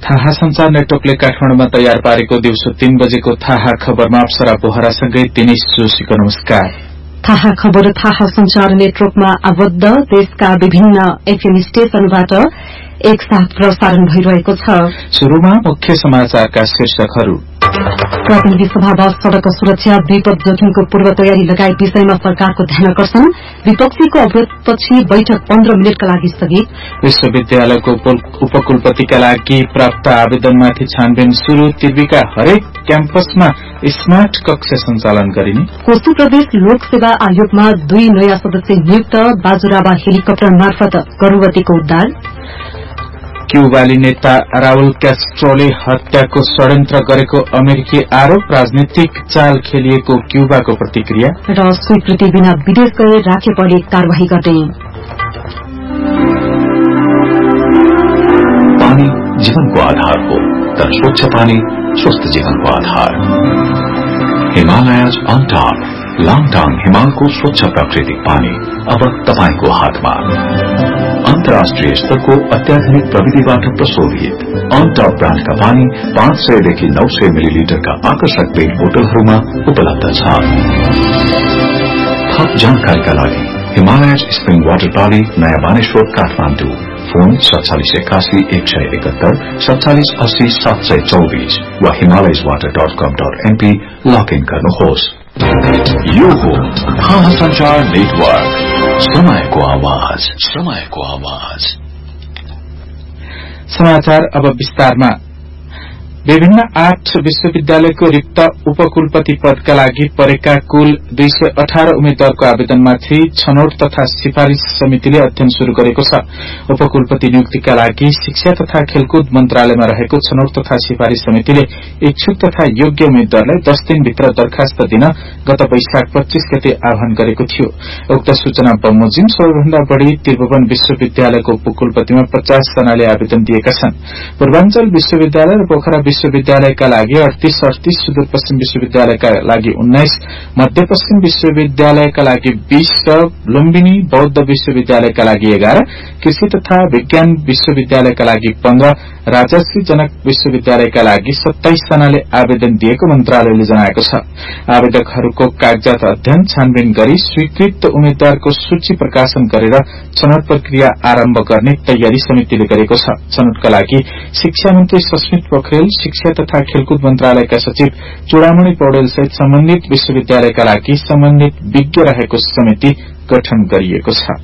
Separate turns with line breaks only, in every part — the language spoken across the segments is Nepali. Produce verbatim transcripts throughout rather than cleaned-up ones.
थाहा संचार नेटवर्कले काठमाडौँमा तयार पारेको दिउँसो तीन बजेको थाहा खबरमा अप्सरा पोहरासँगै दिनेश जोशीको नमस्कार।
थाहा खबर थाहा संचार नेटवर्कमा आबद्ध देशका विभिन्न एफएम स्टेशनबाट एकसाथ प्रसारण भइरहेको छ।
शुरूमा मुख्य समाचारका शीर्षकहरू।
प्रतिनिधि सभामा सड़क सुरक्षा विपद जोखिमको पूर्व तयारी लगायत विषयमा सरकारको ध्यानकर्षण। विपक्षीको अवरोधपछि बैठक पन्ध्र मिनटका लागि स्थगित।
विश्वविद्यालयको उपकुलपतिका लागि प्राप्त आवेदनमाथि छानबिन शुरू। तिर्वीका हरेक क्याम्पसमा स्मार्ट कक्षा सञ्चालन गरिने।
कोशी प्रदेश लोक सेवा आयोगमा दुई नयाँ सदस्य नियुक्त। बाजुरावा हेलिकप्टर मार्फत गर्भवतीको उद्धार।
क्यूबाली नेता राउल क्यास्ट्रोले हत्याको षड्यन्त्र गरेको अमेरिकी आरोप। राजनीतिक चाल खेलिएको क्यूबाको प्रतिक्रिया।
र स्वीकृति बिना विदेश गए राखे पर्ने कार्यवाही गर्ने।
पानी जीवनको आधार हो, तर स्वच्छ पानी स्वस्थ जीवनको आधार। हिमालयज अनटॉप लाङटाङ हिमालको स्वच्छ प्राकृतिक पानी अब तपाईको हातमा। अन्तर्राष्ट्रिय स्तरको अत्याधुनिक प्रविधिबाट प्रशोधित अनटॉप ब्रान्डका पानी पाँच सयदेखि नौ सय मिलिलिटरका आकर्षक पेट बोतलहरूमा उपलब्ध छ। थप जानकारीका लागि हिमालयज स्प्रिङ वाटर प्रणाली नयाँ बानेश्वर काठमाडौँ। फोन सत्तालिस एकासी एक सय एकहत्तर सत्तालिस अस्सी सात सय चौबीस वा हिमालयज वाटर डट कम डट एनपी लगइन गर्नुहोस्। यो हो थाहा संचार नेटवर्क, समयको आवाज, समयको आवाज।
समाचार अब विस्तारमा। विभिन्न आठ विश्वविद्यालयको रिक्त उपकुलपति पदका लागि परेका कुल दुई सय अठार उम्मेद्वारको आवेदनमाथि छनौट तथा सिफारिश समितिले अध्ययन शुरू गरेको छ। उपकुलपति नियुक्तिका लागि शिक्षा तथा खेलकुद मन्त्रालयमा रहेको छनौट तथा सिफारिश समितिले इच्छुक तथा योग्य उम्मेद्वारलाई दस दिनभित्र दरखास्त दिन गत वैशाख पच्चीस गते आह्वान गरेको थियो। उक्त सूचना बमोजिम सबैभन्दा बढ़ी त्रिभुवन विश्वविद्यालयको उपकुलपतिमा पचास जनाले आवेदन दिएका छन्। पूर्वाञ्चल विश्वविद्यालय र पोखरा विश्वविद्यालयका लागि अडतीस अडतीस, सुदूरपश्चिम विश्वविद्यालयका लागि उन्नाइस, मध्यपश्चिम विश्वविद्यालयका लागि बीस र लुम्बिनी बौद्ध विश्वविद्यालयका लागि एघार, कृषि तथा विज्ञान विश्वविद्यालयका लागि पन्ध्र, राजश्री जनक विश्वविद्यालयका लागि सत्ताइस जनाले आवेदन दिएको मन्त्रालयले जनाएको छ। आवेदकहरूको कागजात अध्ययन छानबिन गरी स्वीकृत उम्मेद्वारको सूची प्रकाशन गरेर छनौट प्रक्रिया आरम्भ गर्ने तयारी समितिले गरेको छ। छनौटका लागि शिक्षा मन्त्री सस्मित पोखरेल, शिक्षा तथा खेलकुद मन्त्रालयका सचिव चूड़ामणि पौडेल सहित सम्बन्धित विश्वविद्यालयका लागि सम्बन्धित विज्ञ रहेको समिति गठन गरिएको छ।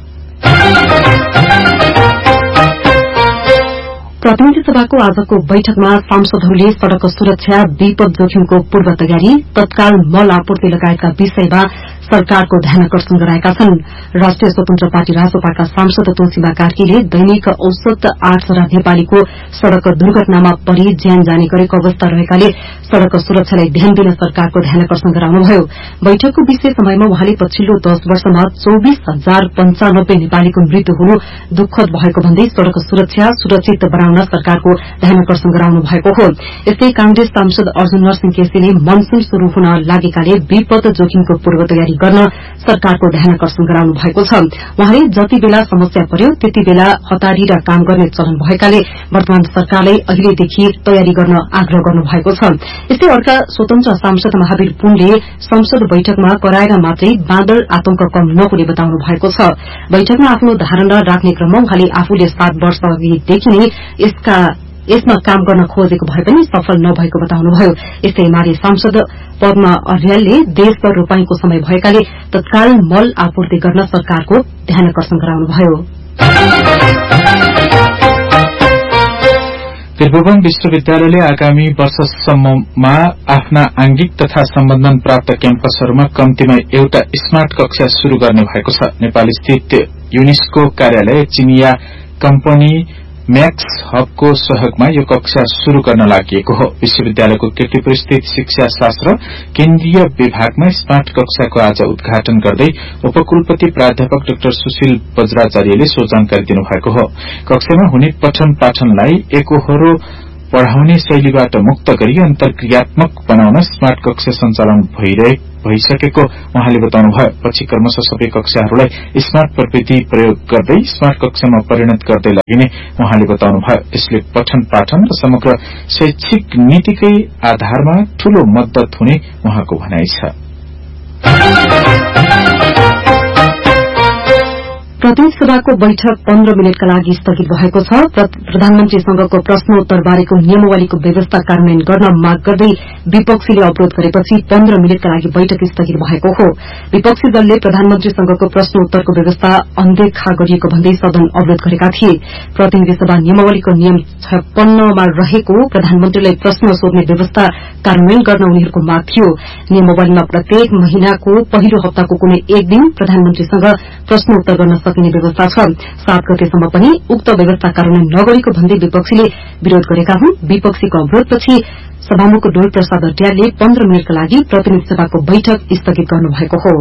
प्रतिनिधि सभाको आजको बैठकमा सांसदहरूले सड़क सुरक्षा विपद जोखिमको पूर्व तयारी, तत्काल मल आपूर्ति लगायतका विषयमा सरकारको ध्यानकर्षण गराएका छन्। राष्ट्रिय स्वतन्त्र पार्टी रासोपाका सांसद तुलसीबा कार्कीले दैनिक औसत आठ जना नेपालीको सड़क दुर्घटनामा परि ज्यान जाने गरेको अवस्था रहेकाले सड़क सुरक्षालाई ध्यान दिन सरकारको ध्यानकर्षण गराउनुभयो। बैठकको विशेष समयमा उहाँले पछिल्लो दश वर्षमा चौविस हजार पञ्चानब्बे नेपालीको मृत्यु हुनु दुःखद भएको भन्दै सड़क सुरक्षा सुरक्षित बनाउन सरकारको ध्यानकर्षण गराउनु भएको हो। यस्तै कांग्रेस सांसद अर्जुन नरसिंह केसीले मनसून शुरू हुन लागेकाले विपद जोखिमको पूर्व तयारी गर्न सरकारको ध्यानकर्षण गराउनु भएको छ। उहाँले जति बेला समस्या पर्यो त्यति बेला हतारी र काम गर्ने चलन भएकाले वर्तमान सरकारलाई अहिलेदेखि तयारी गर्न आग्रह गर्नु भएको छ। यस्तै अर्का स्वतन्त्र सांसद महावीर पुनले संसद बैठकमा कराएर मात्रै बाँदर आतंक कम नहुने बताउनु भएको छ। बैठकमा आफ्नो धारणा राख्ने क्रममा उहाँले आफूले सात वर्ष अघिदेखि नै यसका यसमा काम गर्न खोजेको भए पनि सफल नभएको बताउनुभयो। यस्तै एमाले सांसद पद्मा अर्यालले देशभर रोपाईको समय भएकाले तत्काल मल आपूर्ति गर्न सरकारको ध्यानकर्षण गराउनुभयो।
त्रिभुवन विश्वविद्यालयले आगामी वर्षसम्ममा आफ्ना आंगिक तथा सम्बन्धन प्राप्त क्याम्पसहरूमा कम्तीमा एउटा स्मार्ट कक्षा शुरू गर्ने भएको छ। नेपाल स्थित युनेस्को कार्यालय चिनिया कम्पनी मैक्स हबको सहयोगमा यो कक्षा शुरू गर्न लागि हो। विश्वविद्यालयको कीर्तिपुर स्थित शिक्षा शास्त्र केन्द्रीय विभागमा स्मार्ट कक्षाको आज उद्घाटन गर्दै उपकुलपति प्राध्यापक डाक्टर सुशील वज्राचार्यले सो जानकारी दिनुभएको हो। कक्षामा हुने पठन पाठनलाई एकोहोरो पढ़ाउने शैलीबाट मुक्त गरी अन्तर्क्रियात्मक बनाउन स्मार्ट कक्षा सञ्चालन भइरहे भइसकेको उहाँले बताउनुभयो। पछि क्रमशः सबै कक्षाहरूलाई स्मार्ट प्रविधि प्रयोग गर्दै स्मार्ट कक्षामा परिणत गर्दै लगिने उहाँले बताउनुभयो। यसले पठन पाठन र समग्र शैक्षिक नीतिकै आधारमा ठूलो मद्दत हुने उहाँको भनाइ छ।
प्रतिनिधि सभाको बैठक पन्ध्र मिनटका लागि स्थगित भएको छ। प्रधानमन्त्रीसँगको प्रश्नोत्तर बारेको नियमावलीको व्यवस्था कार्यान्वयन गर्न माग गर्दै विपक्षीले अवरोध गरेपछि पन्ध्र मिनटका लागि बैठक स्थगित भएको हो। विपक्षी दलले प्रधानमन्त्रीसँगको प्रश्नोत्तरको व्यवस्था अनदेखा गरिएको भन्दै सदन अवरोध गरेका थिए। प्रतिनिधि सभा नियमावलीको नियम छप्पन्नमा रहेको प्रधानमन्त्रीलाई प्रश्न सोध्ने व्यवस्था कार्यान्वयन गर्न उनीहरूको माग थियो। नियमावलीमा प्रत्येक महिनाको पहिलो हप्ताको कुनै एक दिन प्रधानमन्त्रीसँग प्रश्नोत्तर गर्न सकिने व्यवस्था छ। सात गतेसम्म पनि उक्त व्यवस्था कार्यान्वयन नगरेको भन्दै विपक्षीले विरोध गरेका हुन्। विपक्षीको अवरोधपछि सभामुख डोल प्रसाद अर्यालले पन्ध्र मिनटका लागि प्रतिनिधि सभाको बैठक स्थगित गर्नुभएको हो।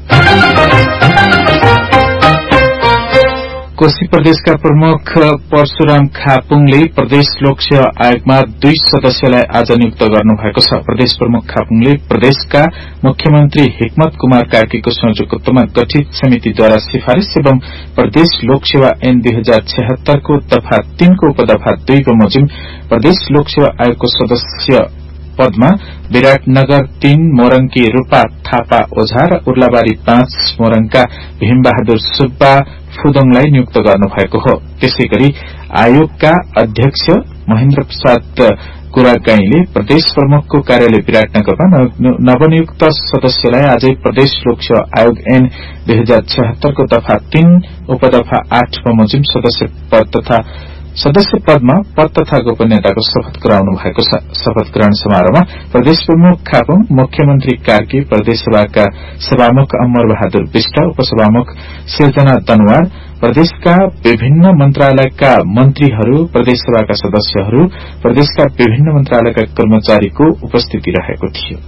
कोशी प्रदेशका प्रमुख परशुराम खापुङले प्रदेश लोकसेवा आयोगमा दुई सदस्यलाई आज नियुक्त गर्नुभएको छ। प्रदेश प्रमुख खापुङले प्रदेशका मुख्यमन्त्री हिक्मत कुमार कार्कीको संयोजकत्वमा गठित समितिद्वारा सिफारिश एवं प्रदेश लोकसेवा ऐन दुई हजार छयहत्तरको दफा तीनको उपदफा दुई बमोजिम प्रदेश लोकसेवा आयोगको सदस्य पदमा विराटनगर तीन मोरङकी रूपा थापा ओझा र उर्लाबारी पाँच मोरङका भीमबहादुर सुब्बा फुदोङलाई नियुक्त गर्नुभएको हो। त्यसैगरी आयोगका अध्यक्ष महेन्द्र प्रसाद गुरागाईले प्रदेश प्रमुखको कार्यालय विराटनगरमा नवनियुक्त सदस्यलाई आजै प्रदेश लोकसेवा आयोग ऐन दुई हजार छयहत्तरको दफा तीन उपदफा आठ बमोजिम सदस्य पद तथा सदस्य पदमा पद तथा गोपनीयताको शपथ गराउनु भएको छ। शपथ ग्रहण समारोहमा प्रदेश प्रमुख खापुङ, मुख्यमन्त्री कार्की, प्रदेश सभाका सभामुख अमर बहादुर विष्ट, उपसभामुख सिर्जना दनवार, प्रदेशका विभिन्न मन्त्रालयका मन्त्रीहरू, प्रदेश सभाका सदस्यहरू, प्रदेशका विभिन्न मन्त्रालयका कर्मचारीको उपस्थिति रहेको थियो।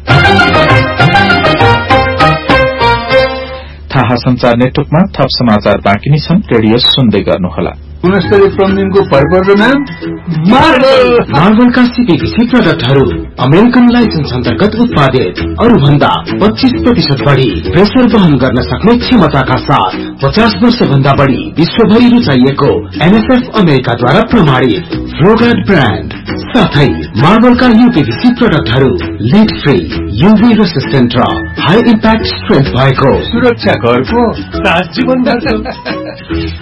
थाहा संचार नेटवर्कमा थप समाचार बाँकी नै छन्। रेडियो सुन्दै गर्नुहोला।
गुणस्तरीय प्लम्बिङको भरपर्दो नाम मार्बल।
मार्बलका सीपीभीसी प्रडक्टहरू अमेरिकन लाइसेन्स अन्तर्गत उत्पादित, अरूभन्दा पच्चीस प्रतिशत बढ़ी प्रेसर वहन गर्न सक्ने क्षमताका साथ पचास वर्ष भन्दा बढ़ी विश्वभरि रुचाइएको एनएसएफ अमेरिकाद्वारा प्रमाणित फ्लोगार्ड ब्रान्ड साथै मार्बलका यूपीभीसी प्रडक्टहरू लिड फ्री, यूभी रेसिस्टेन्ट र हाई इम्प्याक्ट स्ट्रेन्थ भएको
सुरक्षा घरको सात जीवन